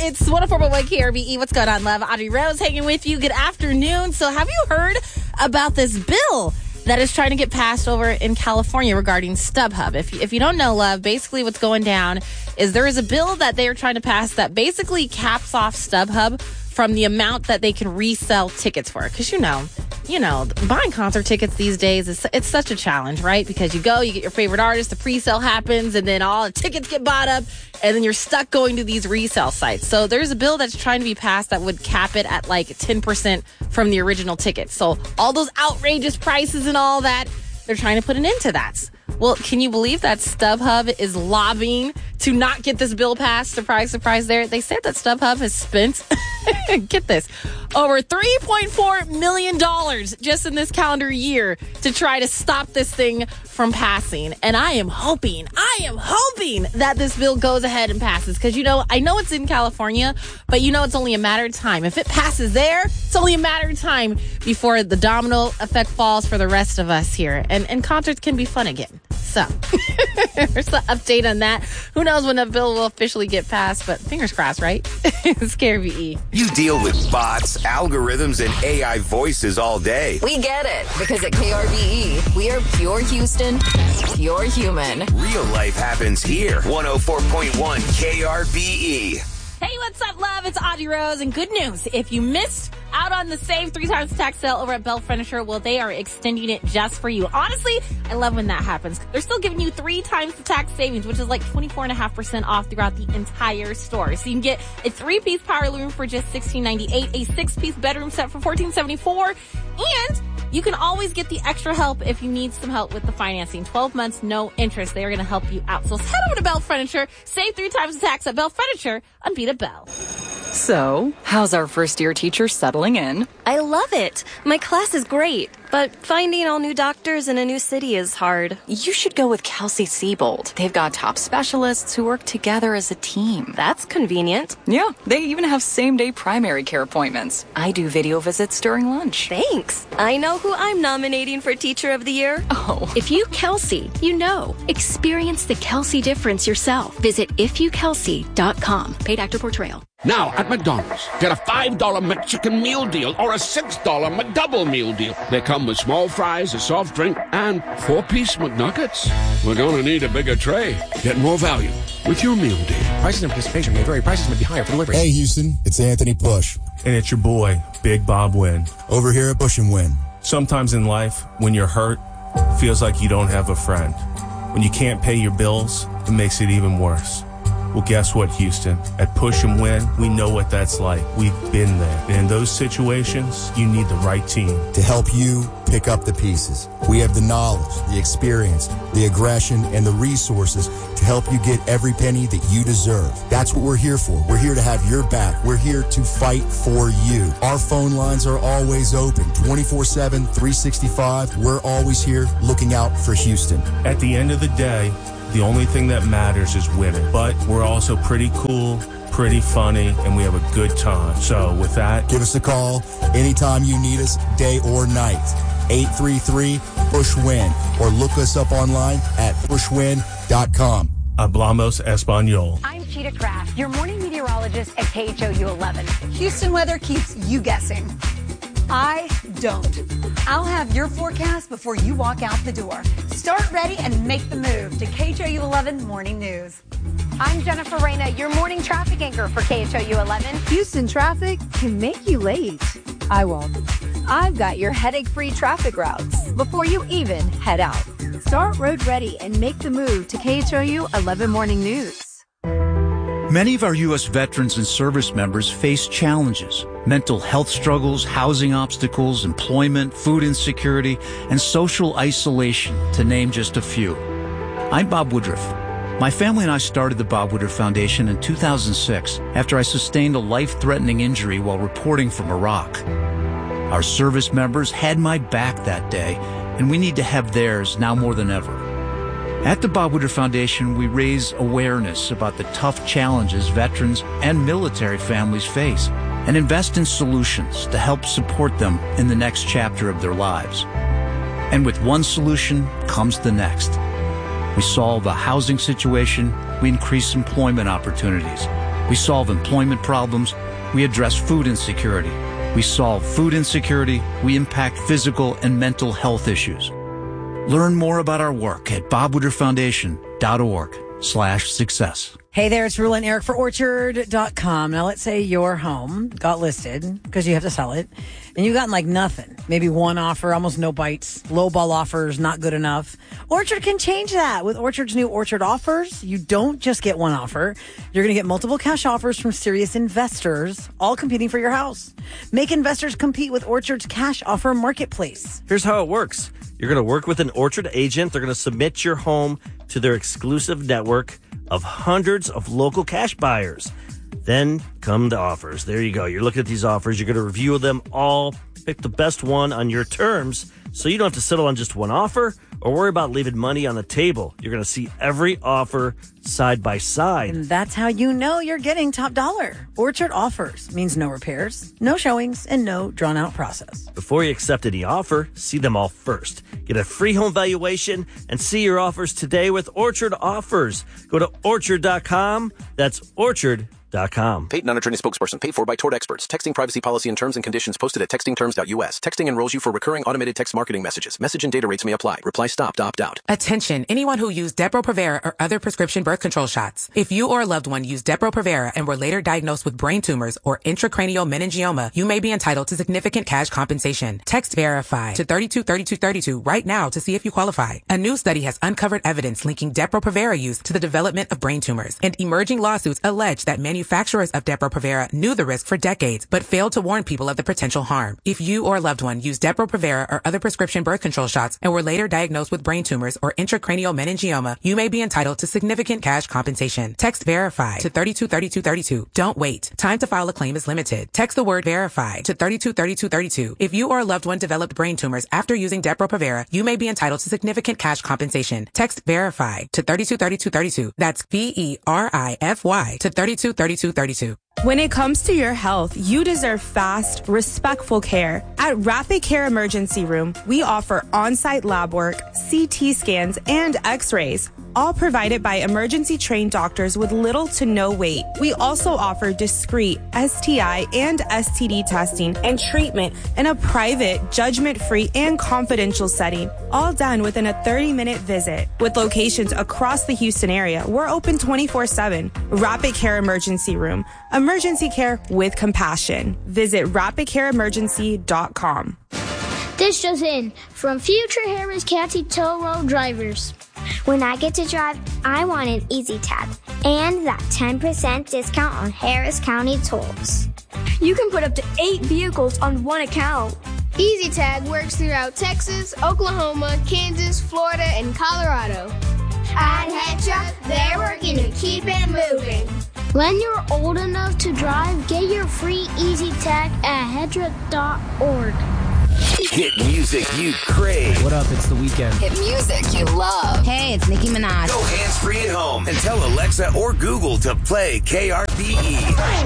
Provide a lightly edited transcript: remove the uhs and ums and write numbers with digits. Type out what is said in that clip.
It's 104.1 KRBE. What's going on, love? Audrey Rose hanging with you. Good afternoon. So have you heard about this bill that is trying to get passed over in California regarding StubHub? If you don't know, love, basically what's going down is there is a bill that they are trying to pass that basically caps off StubHub from the amount that they can resell tickets for. Because you know, buying concert tickets these days, it's such a challenge, right? Because you get your favorite artist, the pre-sale happens, and then all the tickets get bought up, and then you're stuck going to these resale sites. So there's a bill that's trying to be passed that would cap it at like 10% from the original tickets. So all those outrageous prices and all that, they're trying to put an end to that. Well, can you believe that StubHub is lobbying to not get this bill passed? Surprise, surprise there. They said that StubHub has spent, get this, over $3.4 million just in this calendar year to try to stop this thing from passing. And I am hoping that this bill goes ahead and passes. Because, I know it's in California, but it's only a matter of time. If it passes there, it's only a matter of time before the domino effect falls for the rest of us here. And concerts can be fun again. So, there's the update on that. Who knows when that bill will officially get passed, but fingers crossed, right? It's KRBE. You deal with bots, algorithms, and AI voices all day. We get it, because at KRBE, we are pure Houston, pure human. Real life happens here. 104.1 KRBE. Hey, what's up, love? It's Audrey Rose, and good news. If you missed out on the Save 3 Times tax sale over at Bell Furniture, well, they are extending it just for you. Honestly, I love when that happens. They're still giving you 3 times the tax savings, which is like 24.5% off throughout the entire store. So you can get a 3-piece power room for just $16.98, a 6-piece bedroom set for $14.74, and you can always get the extra help if you need some help with the financing. 12 months, no interest. They are going to help you out. So head over to Bell Furniture. Save 3 times the tax at Bell Furniture on Beat It Bell. So, how's our first-year teacher settling in? I love it. My class is great, but finding all new doctors in a new city is hard. You should go with Kelsey Siebold. They've got top specialists who work together as a team. That's convenient. Yeah, they even have same-day primary care appointments. I do video visits during lunch. Thanks. I know who I'm nominating for Teacher of the Year. Oh. If you Kelsey, you know. Experience the Kelsey difference yourself. Visit ifyoukelsey.com. Paid actor portrayal. Now, at McDonald's, get a $5 Mexican meal deal or a $6 McDouble meal deal. They come with small fries, a soft drink, and 4-piece McNuggets. We're gonna need a bigger tray. Get more value with your meal deal. Prices and participation may vary. Prices may be higher for delivery. Hey, Houston, it's Anthony Push. And it's your boy, Big Bob Wynn. Over here at Push and Win. Sometimes in life, when you're hurt, it feels like you don't have a friend. When you can't pay your bills, it makes it even worse. Well, guess what, Houston? At Push and Win, we know what that's like. We've been there. And in those situations, you need the right team. To help you pick up the pieces. We have the knowledge, the experience, the aggression, and the resources to help you get every penny that you deserve. That's what we're here for. We're here to have your back. We're here to fight for you. Our phone lines are always open, 24/7, 365. We're always here looking out for Houston. At the end of the day, the only thing that matters is winning. But we're also pretty cool, pretty funny, and we have a good time. So with that, give us a call anytime you need us, day or night. 833-PUSH-WIN, or look us up online at pushwin.com. Hablamos Español. I'm Cheetah Craft, your morning meteorologist at KHOU 11. Houston weather keeps you guessing. I don't. I'll have your forecast before you walk out the door. Start ready and make the move to KHOU 11 Morning News. I'm Jennifer Reyna, your morning traffic anchor for KHOU 11. Houston traffic can make you late. I won't. I've got your headache-free traffic routes before you even head out. Start road ready and make the move to KHOU 11 Morning News. Many of our U.S. veterans and service members face challenges: mental health struggles, housing obstacles, employment, food insecurity, and social isolation, to name just a few. I'm Bob Woodruff. My family and I started the Bob Woodruff Foundation in 2006 after I sustained a life-threatening injury while reporting from Iraq. Our service members had my back that day, and we need to have theirs now more than ever. At the Bob Woodruff Foundation, we raise awareness about the tough challenges veterans and military families face and invest in solutions to help support them in the next chapter of their lives. And with one solution comes the next. We solve a housing situation, we increase employment opportunities, We solve employment problems. We address food insecurity. We solve food insecurity. We impact physical and mental health issues. Learn more about our work at bobwooderfoundation.org/success. Hey there, it's Rula and Eric for Orchard.com. Now, let's say your home got listed because you have to sell it, and you got like nothing. Maybe one offer, almost no bites, lowball offers, not good enough. Orchard can change that. With Orchard's new Orchard offers, you don't just get one offer. You're going to get multiple cash offers from serious investors, all competing for your house. Make investors compete with Orchard's cash offer marketplace. Here's how it works. You're going to work with an Orchard agent. They're going to submit your home to their exclusive network of hundreds of local cash buyers. Then come the offers. There you go. You're looking at these offers. You're going to review them all, pick the best one on your terms, so you don't have to settle on just one offer or worry about leaving money on the table. You're going to see every offer side by side. And that's how you know you're getting top dollar. Orchard offers means no repairs, no showings, and no drawn-out process. Before you accept any offer, see them all first. Get a free home valuation and see your offers today with Orchard Offers. Go to Orchard.com. That's Orchard.com. Paid non-attorney spokesperson paid for by Tort Experts. Texting privacy policy and terms and conditions posted at textingterms.us. Texting enrolls you for recurring automated text marketing messages. Message and data rates may apply. Reply stop to opt out. Attention, anyone who used Depo-Provera or other prescription birth control shots. If you or a loved one used Depo-Provera and were later diagnosed with brain tumors or intracranial meningioma, you may be entitled to significant cash compensation. Text VERIFY to 323232 right now to see if you qualify. A new study has uncovered evidence linking Depo-Provera use to the development of brain tumors, and emerging lawsuits allege that manufacturers of Depo-Provera knew the risk for decades, but failed to warn people of the potential harm. If you or a loved one used Depo-Provera or other prescription birth control shots and were later diagnosed with brain tumors or intracranial meningioma, you may be entitled to significant cash compensation. Text VERIFY to 323232. Don't wait. Time to file a claim is limited. Text the word VERIFY to 323232. If you or a loved one developed brain tumors after using Depo-Provera, you may be entitled to significant cash compensation. Text VERIFY to 323232. That's VERIFY to 323232. When it comes to your health, you deserve fast, respectful care. At Rapid Care Emergency Room, we offer on-site lab work, CT scans, and x-rays, all provided by emergency-trained doctors with little to no wait. We also offer discreet STI and STD testing and treatment in a private, judgment-free, and confidential setting, all done within a 30-minute visit. With locations across the Houston area, we're open 24/7. Rapid Care Emergency Room. Emergency care with compassion. Visit rapidcareemergency.com. This just in from future Harris County Toll Road drivers. When I get to drive, I want an Easy Tag and that 10% discount on Harris County tolls. You can put up to 8 vehicles on one account. Easy Tag works throughout Texas, Oklahoma, Kansas, Florida, and Colorado. At Hetra, they're working to keep it moving. When you're old enough to drive, get your free Easy Tag at Hetra.org. Hit music you crave. What up? It's The Weeknd. Hit music you love. Hey, it's Nicki Minaj. Go hands-free at home and tell Alexa or Google to play KRBE.